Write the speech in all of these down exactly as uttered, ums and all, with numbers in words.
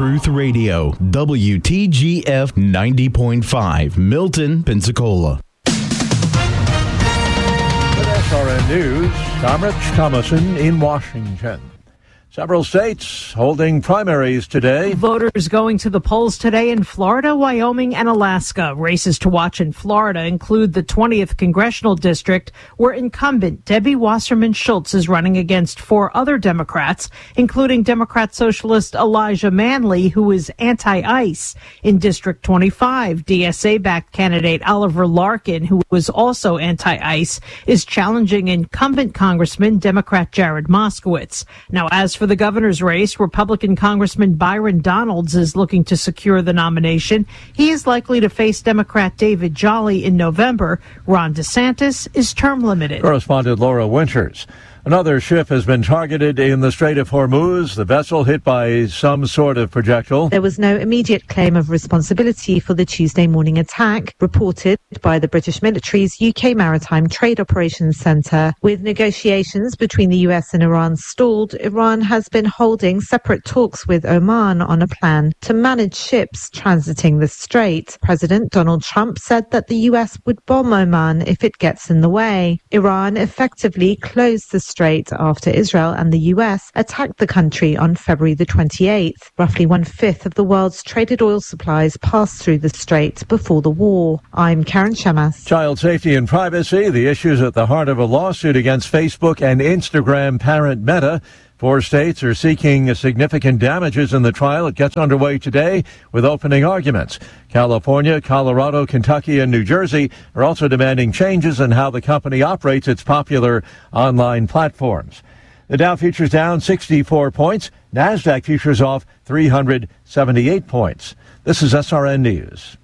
Truth Radio, W T G F ninety point five, Milton, Pensacola. With S R N News, I'm Rich Thomason in Washington. Several states holding primaries today. Voters going to the polls today in Florida, Wyoming, and Alaska. Races to watch in Florida include the twentieth Congressional District, where incumbent Debbie Wasserman Schultz is running against four other Democrats, including Democrat Socialist Elijah Manley, who is anti-ICE. In District twenty-five, D S A-backed candidate Oliver Larkin, who was also anti-ICE, is challenging incumbent Congressman Democrat Jared Moskowitz. Now, as for the governor's race, Republican Congressman Byron Donalds is looking to secure the nomination. He is likely to face Democrat David Jolly in November. Ron DeSantis is term limited. Correspondent Laura Winters. Another ship has been targeted in the Strait of Hormuz, the vessel hit by some sort of projectile. There was no immediate claim of responsibility for the Tuesday morning attack, reported by the British military's U K Maritime Trade Operations Centre. With negotiations between the U S and Iran stalled, Iran has been holding separate talks with Oman on a plan to manage ships transiting the strait. President Donald Trump said that the U S would bomb Oman if it gets in the way. Iran effectively closed the strait after Israel and the U S attacked the country on February the twenty-eighth. Roughly one-fifth of the world's traded oil supplies passed through the strait before the war. I'm Karen Shemas. Child safety and privacy, the issues at the heart of a lawsuit against Facebook and Instagram parent Meta. Four states are seeking significant damages in the trial. It gets underway today with opening arguments. California, Colorado, Kentucky, and New Jersey are also demanding changes in how the company operates its popular online platforms. The Dow futures down sixty-four points. NASDAQ futures off three hundred seventy-eight points. This is S R N News.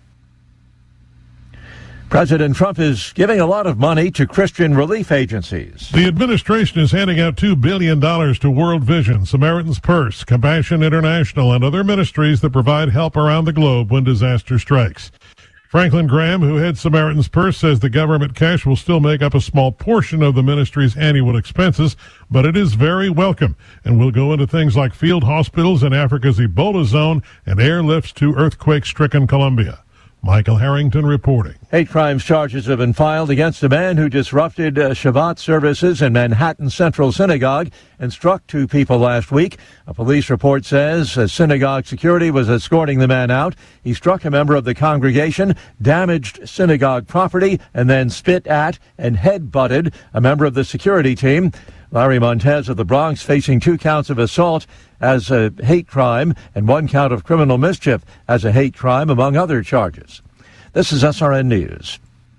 President Trump is giving a lot of money to Christian relief agencies. The administration is handing out two billion dollars to World Vision, Samaritan's Purse, Compassion International, and other ministries that provide help around the globe when disaster strikes. Franklin Graham, who heads Samaritan's Purse, says the government cash will still make up a small portion of the ministry's annual expenses, but it is very welcome and will go into things like field hospitals in Africa's Ebola zone and airlifts to earthquake-stricken Colombia. Michael Harrington reporting. Hate crimes charges have been filed against a man who disrupted uh, Shabbat services in Manhattan Central Synagogue and struck two people last week. A police report says uh, synagogue security was escorting the man out. He struck a member of the congregation, damaged synagogue property, and then spit at and head-butted a member of the security team. Larry Montez of the Bronx facing two counts of assault as a hate crime and one count of criminal mischief as a hate crime, among other charges. This is S R N News.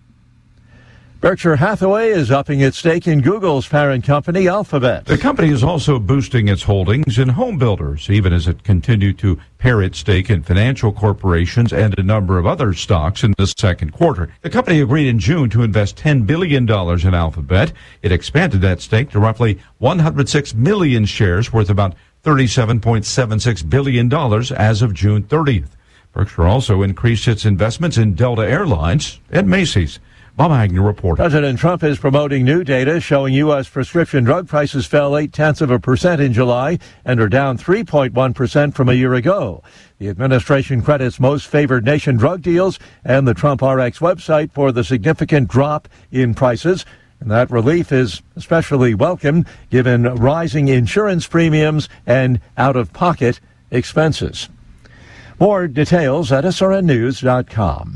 Berkshire Hathaway is upping its stake in Google's parent company, Alphabet. The company is also boosting its holdings in home builders, even as it continued to pare its stake in financial corporations and a number of other stocks in the second quarter. The company agreed in June to invest ten billion dollars in Alphabet. It expanded that stake to roughly one hundred six million shares, worth about thirty-seven point seven six billion dollars as of June thirtieth. Berkshire also increased its investments in Delta Airlines and Macy's. Bob Agnew reporting. President Trump is promoting new data showing U S prescription drug prices fell eight-tenths of a percent in July and are down three point one percent from a year ago. The administration credits Most Favored Nation drug deals and the Trump R X website for the significant drop in prices. And that relief is especially welcome given rising insurance premiums and out-of-pocket expenses. More details at S R N news dot com.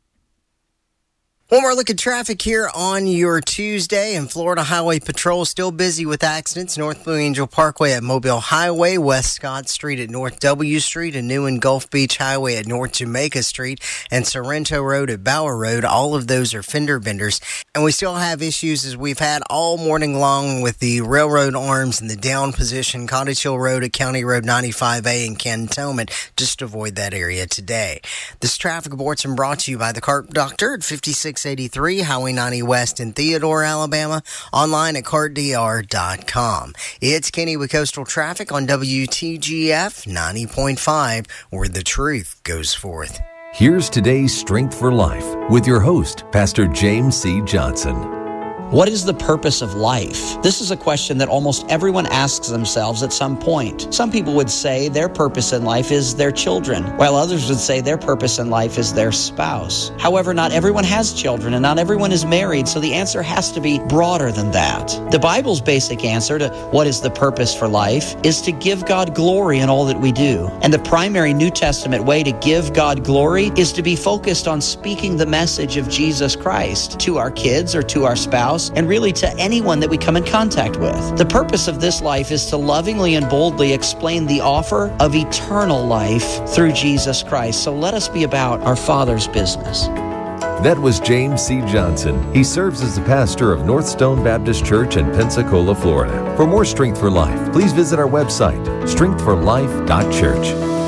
One more look at traffic here on your Tuesday, and Florida Highway Patrol still busy with accidents. North Blue Angel Parkway at Mobile Highway, West Scott Street at North W Street, and New and Gulf Beach Highway at North Jamaica Street, and Sorrento Road at Bauer Road. All of those are fender benders. And we still have issues as we've had all morning long with the railroad arms and the down position, Cottage Hill Road at County Road ninety-five A and Cantonment. Just avoid that area today. This traffic report's brought to you by the Carp Doctor at fifty-six eighty-three Highway ninety West in Theodore, Alabama. Online at cart d r dot com. It's Kenny with Coastal Traffic on W T G F ninety point five, where the truth goes forth. Here's today's Strength for Life with your host, Pastor James C. Johnson. What is the purpose of life? This is a question that almost everyone asks themselves at some point. Some people would say their purpose in life is their children, while others would say their purpose in life is their spouse. However, not everyone has children and not everyone is married, so the answer has to be broader than that. The Bible's basic answer to what is the purpose for life is to give God glory in all that we do. And the primary New Testament way to give God glory is to be focused on speaking the message of Jesus Christ to our kids or to our spouse, and really to anyone that we come in contact with. The purpose of this life is to lovingly and boldly explain the offer of eternal life through Jesus Christ. So let us be about our Father's business. That was James C. Johnson. He serves as the pastor of North Stone Baptist Church in Pensacola, Florida. For more Strength for Life, please visit our website, strength for life dot church.